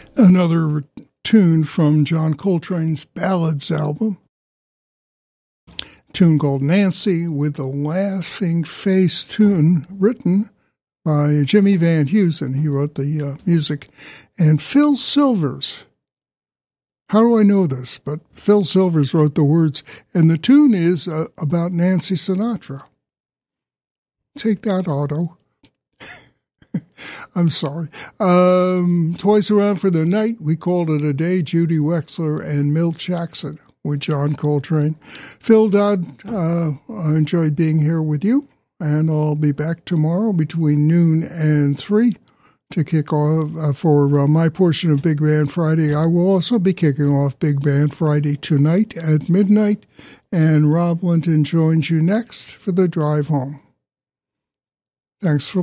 Another tune from John Coltrane's Ballads album. Tune called Nancy, with the Laughing Face tune written by Jimmy Van Heusen. He wrote the music. And Phil Silvers. How do I know this? But Phil Silvers wrote the words. And the tune is about Nancy Sinatra. Take that, Otto. I'm sorry. Twice Around for the Night, we called it a day. Judy Wexler and Milt Jackson with John Coltrane. Phil Dodd, I enjoyed being here with you, and I'll be back tomorrow between noon and 3 to kick off for my portion of Big Band Friday. I will also be kicking off Big Band Friday tonight at midnight, and Rob Linton joins you next for the drive home. Thanks for